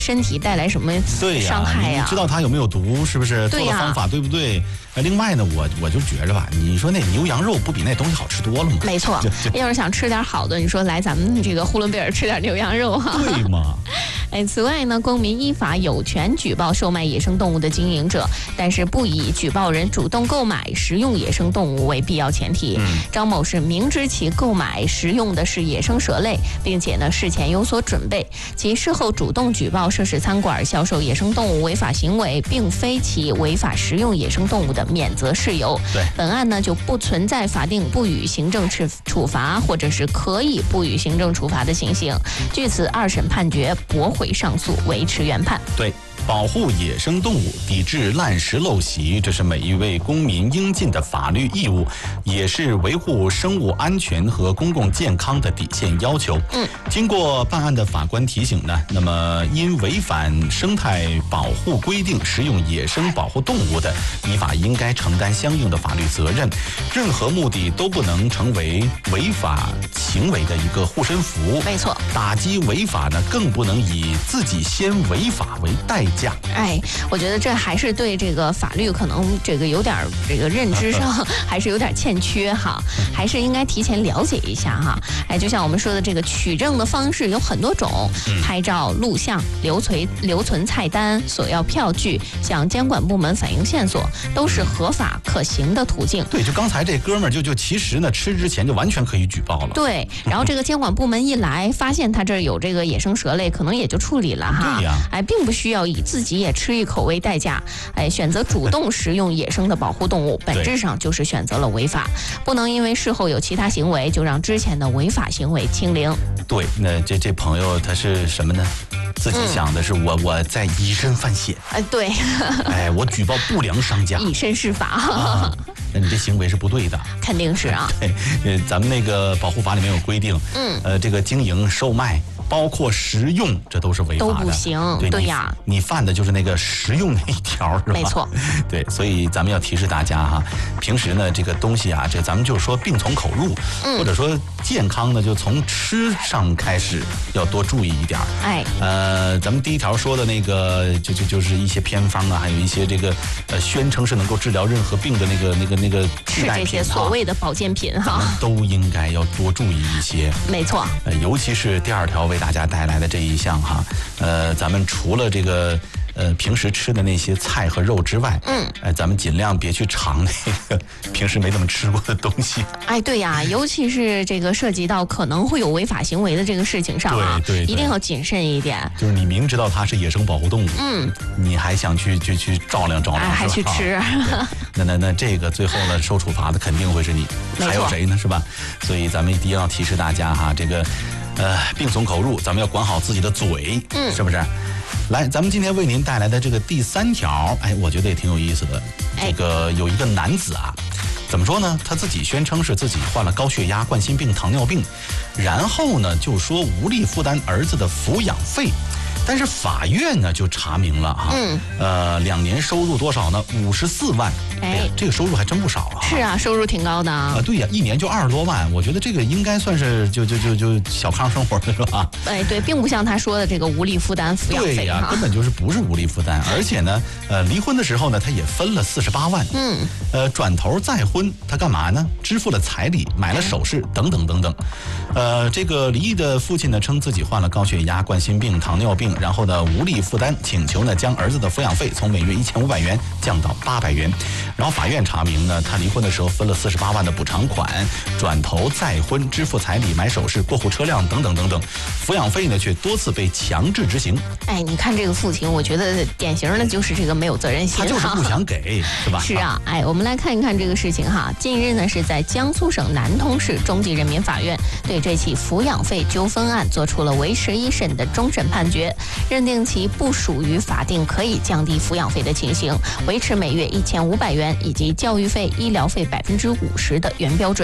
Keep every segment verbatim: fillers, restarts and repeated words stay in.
身体带来什么伤害呀、啊？ 你知道它有没有毒？是不是？做的方法对不对？呃，另外呢，我我就觉着吧，你说那牛羊肉不比那东西好吃多了吗？ 没错，要是想吃点好的，你说来咱们这个呼伦贝尔吃点牛羊肉哈。 对吗？ 哎，此外呢，公民依法有权举报售卖野生动物的经营者，但是不以举报人主动购买食用野生动物为必要前提。嗯、张某是明知其购买食用的是野生蛇类，并且呢事前有所准备，其事后主动举报涉事餐馆销售野生动物违法行为，并非其违法食用野生动物的免责事由。 对， 本案呢就不存在法定不予行政处处罚，或者是可以不予行政处罚的情形。据此，二审判决驳回上诉，维持原判。 对。保护野生动物，抵制滥食陋习，这是每一位公民应尽的法律义务，也是维护生物安全和公共健康的底线要求。嗯，经过办案的法官提醒呢，那么因违反生态保护规定食用野生保护动物的，依法应该承担相应的法律责任。任何目的都不能成为违法行为的一个护身符。 没错， 打击违法呢，更不能以自己先违法为代价。 哎，我觉得这还是对这个法律可能这个有点这个认知上还是有点欠缺哈，还是应该提前了解一下哈。哎，就像我们说的这个取证的方式有很多种，拍照、录像、留存留存菜单、索要票据，向监管部门反映线索，都是合法可行的途径。 对，就刚才这哥们儿就就其实呢，吃之前就完全可以举报了。 对，然后这个监管部门一来，发现他这儿有这个野生蛇类，可能也就处理了哈。 对呀， 哎，并不需要以自己也吃一口为代价，哎，选择主动食用野生的保护动物，本质上就是选择了违法，不能因为事后有其他行为，就让之前的违法行为清零。 对，那这这朋友他是什么呢？自己想的是我、嗯、我在以身犯险。 哎，对， 哎，我举报不良商家， 以身试法。 啊，那你这行为是不对的。 肯定是啊。 对，呃，咱们那个保护法里面有规定，嗯，呃，这个经营售卖。包括食用，这都是违法的， 都不行。 对, 对呀， 你犯的就是那个食用那一条，是吧？ 没错。 对，所以咱们要提示大家哈，平时呢这个东西啊，这咱们就是说病从口入，嗯、或者说健康呢就从吃上开始，要多注意一点。 哎， 呃，咱们第一条说的那个，就就就是一些偏方啊，还有一些这个呃宣称是能够治疗任何病的那个那个那个替代品， 是这些所谓的保健品哈， 都应该要多注意一些。 没错。 呃，尤其是第二条为大家带来的这一项哈，呃，咱们除了这个呃平时吃的那些菜和肉之外，嗯，呃，咱们尽量别去尝那个平时没怎么吃过的东西。 哎，对呀，尤其是这个涉及到可能会有违法行为的这个事情上啊， 对 对, 对， 一定要谨慎一点。 就是你明知道它是野生保护动物，嗯，你还想去去去照亮照亮， 哎、还去吃， 那那那这个最后呢，受处罚的肯定会是你，还有谁呢？是吧？所以咱们一定要提示大家哈，这个。呃，病从口入，咱们要管好自己的嘴，嗯，是不是？来，咱们今天为您带来的这个第三条，哎，我觉得也挺有意思的。这个有一个男子啊，怎么说呢？他自己宣称是自己患了高血压、冠心病、糖尿病，然后呢就说无力负担儿子的抚养费。但是法院呢就查明了哈，嗯，呃，两年收入多少呢？五十四万，哎呀，这个收入还真不少啊。 是啊，收入挺高的啊。 啊，对呀，一年就二十多万，我觉得这个应该算是就就就就小康生活的是吧？ 哎，对，并不像他说的这个无力负担抚养费。 对呀，根本就是不是无力负担，而且呢，呃，离婚的时候呢，他也分了四十八万，嗯，呃，转头再婚，他干嘛呢？支付了彩礼，买了首饰，等等等等。呃，这个离异的父亲呢，称自己患了高血压、冠心病、糖尿病。然后呢，无力负担，请求呢将儿子的抚养费从每月一千五百元降到八百元。然后法院查明呢，他离婚的时候分了四十八万的补偿款，转头再婚，支付彩礼、买首饰、过户车辆等等等等，抚养费呢却多次被强制执行。 哎，你看这个父亲，我觉得典型的就是这个没有责任心， 他就是不想给，是吧？ 是啊，哎，我们来看一看这个事情哈。近日呢，是在江苏省南通市中级人民法院对这起抚养费纠纷案作出了为时一审的终审判决。认定其不属于法定可以降低抚养费的情形，维持每月一千五百元以及教育费、医疗费百分之五十的原标准。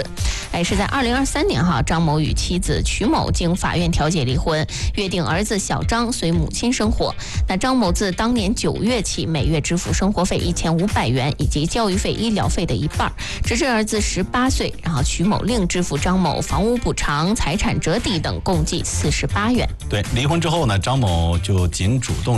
哎，是在二零二三年哈，张某与妻子曲某经法院调解离婚，约定儿子小张随母亲生活。那张某自当年九月起，每月支付生活费一千五百元以及教育费、医疗费的一半，直至儿子十八岁，然后曲某另支付张某房屋补偿、财产折抵等，共计四十八元。 对，离婚之后呢，张某就仅主动